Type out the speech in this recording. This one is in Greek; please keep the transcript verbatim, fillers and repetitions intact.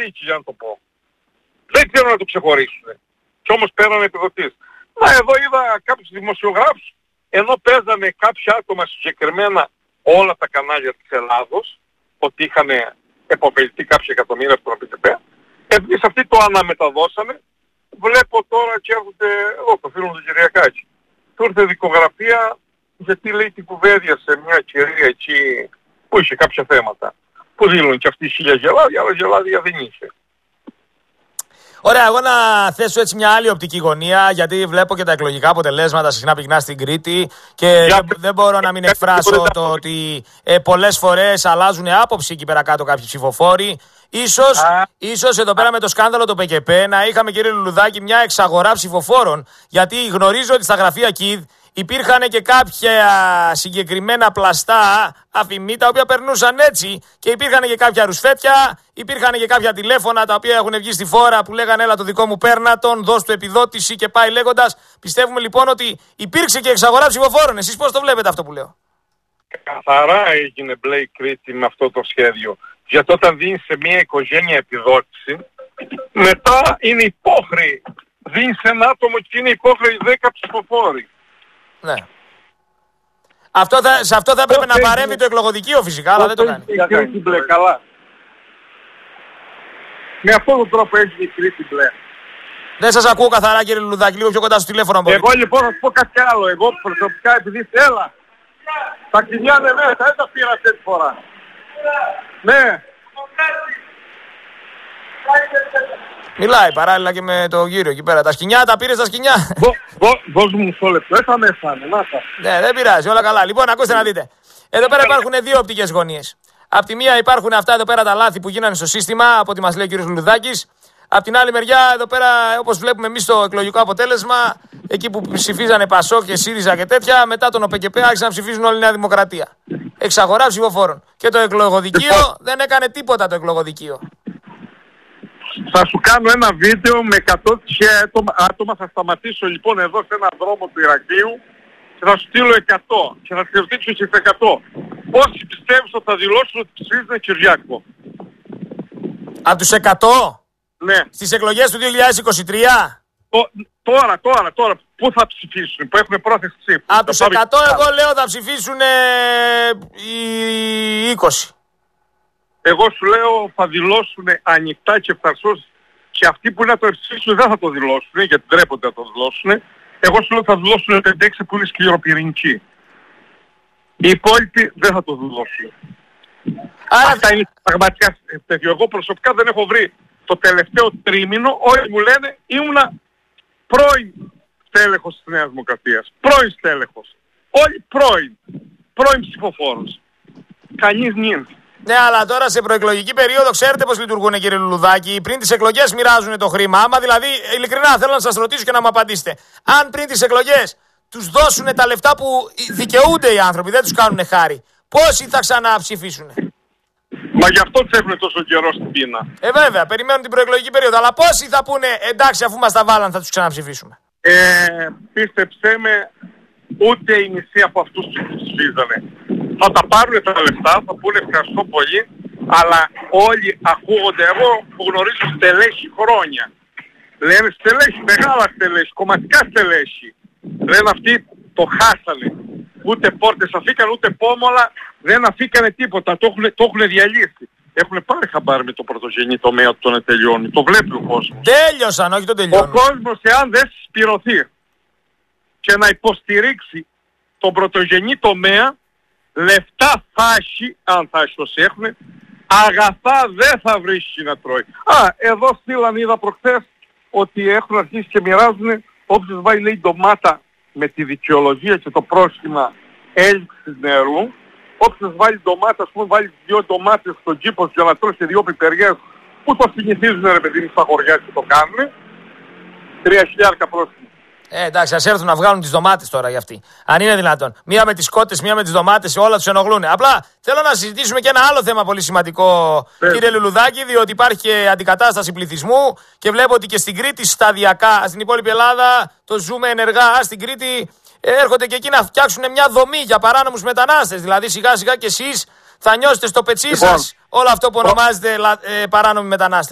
διοίκηση για να το πω. Δεν ξέρουν να το ξεχωρίσουν. Κι όμως πέρανε επιδοτήσεις. Να εδώ είδα κάποιους δημοσιογράφους, ενώ παίζανε κάποια άτομα συγκεκριμένα όλα τα κανάλια της Ελλάδος, ότι είχαν επωφεληθεί κάποια εκατομμύρια από τον ΠΚΠ, επειδή σε αυτοί το αναμεταδώσανε, βλέπω τώρα και έρχονται εδώ το φίλο του Κυριακάκη. Του ήρθε δικογραφία γιατί λέει την κουβέντια σε μια κυρία εκεί που είχε κάποια θέματα. Που δίνουν και αυτοί χίλια γελάδια, αλλά γελάδια δεν είχε. Ωραία, εγώ να θέσω έτσι μια άλλη οπτική γωνία, γιατί βλέπω και τα εκλογικά αποτελέσματα συχνά πυκνά στην Κρήτη και Για... δεν, δεν μπορώ να μην εκφράσω το ότι ε, πολλές φορές αλλάζουν άποψη εκεί πέρα κάτω κάποιοι ψηφοφόροι. Ίσως, ίσως εδώ πέρα με το σκάνδαλο το ΠΚΠ να είχαμε, κύριε Λουλουδάκη, μια εξαγορά ψηφοφόρων, γιατί γνωρίζω ότι στα γραφεία ΚΙΔ υπήρχαν και κάποια συγκεκριμένα πλαστά αφημί τα οποία περνούσαν έτσι και υπήρχαν και κάποια ρουσφέτια, υπήρχαν και κάποια τηλέφωνα τα οποία έχουν βγει στη φόρα που λέγανε έλα το δικό μου παίρνα τον, δώσ' του επιδότηση και πάει λέγοντας. Πιστεύουμε λοιπόν ότι υπήρξε και εξαγορά ψηφοφόρων. Εσείς πώς το βλέπετε αυτό που λέω? Καθαρά έγινε μπλε η Κρήτη με αυτό το σχέδιο. Γιατί όταν δίνεις σε μια οικογένεια επιδότηση, μετά είναι υπόχρεη. Δίνεις ένα άτομο και είναι υπόχρεη δέκα ψηφοφόροι. Ναι. Αυτό θα, σε αυτό θα έπρεπε να παρέμβει το εκλογοδικείο φυσικά, αλλά δεν το κάνει. Η Κρήτη μπλε, καλά. Με αυτόν τον τρόπο έχει η Κρήτη μπλε. Δεν σας ακούω καθαρά, κύριε Λουλουδάκη, λίγο πιο κοντά στο τηλέφωνο μπορείτε. Εγώ λοιπόν θα σου πω κάτι άλλο. Εγώ προσωπικά επειδή έλα. Τα κοινιά είναι μέσα, δεν τα πήρα αυτή τη φορά. Ναι. Μιλάει παράλληλα και με το γύρο εκεί πέρα. Τα σκοινιά, τα πήρες τα σκοινιά. Δώσ' μου μισό λεπτό, έσα μέσα, ναι, δεν πειράζει, όλα καλά. Λοιπόν, ακούστε να δείτε. Εδώ πέρα υπάρχουν δύο οπτικές γωνίες. Απ' τη μία υπάρχουν αυτά εδώ πέρα τα λάθη που γίνανε στο σύστημα, από ό,τι μας λέει ο κύριος Λουλουδάκης. Απ' την άλλη μεριά, εδώ πέρα, όπως βλέπουμε εμείς το εκλογικό αποτέλεσμα, εκεί που ψηφίζανε Πασόκ και ΣΥΡΙΖΑ και τέτοια, μετά τον ΟΠΚΠ άρχισαν να ψηφίζουν όλη η Νέα Δημοκρατία. Εξαγορά ψηφοφόρων. Και το εκλογοδικείο δεν έκανε τίποτα το εκλογοδικείο. Θα σου κάνω ένα βίντεο με εκατό άτομα, άτομα, θα σταματήσω λοιπόν εδώ σε έναν δρόμο του Ηρακλείου και θα σου στείλω εκατό και θα σε δείξω και εκατό. Όσοι πιστεύεις ότι θα δηλώσουν ότι ψηφίζουν Κυριάκο. Από τους εκατό? Ναι. Στις εκλογές του δύο χιλιάδες είκοσι τρία? Το, τώρα, τώρα, τώρα. Πού θα ψηφίσουν, που έχουν πρόθεση ψήφου. Από τους εκατό εγώ λέω θα ψηφίσουν ε, οι είκοσι. Εγώ σου λέω θα δηλώσουν ανοιχτά και ευθαρσώς και αυτοί που να το ψηφίσουν δεν θα το δηλώσουν γιατί ντρέπονται να το δηλώσουν. Εγώ σου λέω θα δηλώσουν πέντε έξι που είναι σκληροπυρηνικοί. Οι υπόλοιποι δεν θα το δηλώσουν. Άρα... Αυτά είναι πραγματικά τέτοιο. Εγώ προσωπικά δεν έχω βρει το τελευταίο τρίμηνο, όλοι μου λένε ήμουνα πρώην στέλεχος της Νέας Δημοκρατίας. Πρώην στέλεχος. Όλοι πρώην. Πρώην ψηφοφόρος. Κανείς νυν. Ναι, αλλά τώρα σε προεκλογική περίοδο ξέρετε πώς λειτουργούν, κύριε Λουλουδάκη. Πριν τις εκλογές μοιράζουν το χρήμα. Άμα δηλαδή, ειλικρινά θέλω να σας ρωτήσω και να μου απαντήσετε. Αν πριν τις εκλογές τους δώσουν τα λεφτά που δικαιούνται οι άνθρωποι, δεν τους κάνουν χάρη, πόσοι θα ξαναψηφίσουν? Μα γι' αυτό τους έχουν τόσο καιρό στην πείνα. Ε, βέβαια, περιμένουν την προεκλογική περίοδο. Αλλά πόσοι θα πούνε εντάξει, αφού μας τα βάλαν, θα τους ξαναψηφίσουμε? Ε, πίστεψέ με, ούτε οι μισοί από αυτούς τους ψηφίζανε. Θα τα πάρουν τα λεφτά, θα πούνε ευχαριστώ πολύ, αλλά όλοι ακούγονται. Εγώ που γνωρίζω στελέχη χρόνια. Λένε στελέχη, μεγάλα στελέχη, κομματικά στελέχη. Λένε αυτοί το χάσανε. Ούτε πόρτες αφήκαν, ούτε πόμολα, δεν αφήκανε τίποτα. Το έχουν, το έχουν διαλύσει. Έχουν πάρει χαμπάρι με το πρωτογενή τομέα του τον τελειώνει. Το βλέπει ο κόσμος. Τέλειωσαν, όχι το τελειώνουν. Ο κόσμος, εάν δεν συσπηρωθεί και να υποστηρίξει τον πρωτογενή τομέα, λεφτά θα έχει, αν θα έχει όσοι έχουν, αγαθά δεν θα βρίσκει να τρώει. Α, εδώ στείλαν, είδα προχθές, ότι έχουν αρχίσει και μοιράζουν, όποιος βάλει λέει ντομάτα με τη δικαιολογία και το πρόσχημα έλλειψης νερού, όποιος βάλει ντομάτα, ας πούμε βάλει δύο ντομάτες στον κήπο για να τρώσει δύο πιπεριές, που το συνηθίζουν ρε παιδί στα χωριά και το κάνουν, τρία χιλιάρικα πρόσχημα. Ε, εντάξει, ας έρθουν να βγάλουν τις ντομάτες τώρα για αυτοί. Αν είναι δυνατόν. Μία με τις κότες, μία με τις ντομάτες, όλα τους ενοχλούν. Απλά θέλω να συζητήσουμε και ένα άλλο θέμα πολύ σημαντικό, yeah. κύριε Λουλουδάκη, διότι υπάρχει και αντικατάσταση πληθυσμού και βλέπω ότι και στην Κρήτη σταδιακά, στην υπόλοιπη Ελλάδα το ζούμε ενεργά. Στην Κρήτη έρχονται και εκεί να φτιάξουν μια δομή για παράνομους μετανάστες. Δηλαδή σιγά σιγά και εσείς θα νιώσετε στο πετσί σας όλο αυτό που ονομάζεται ε, παράνομοι μετανάστες.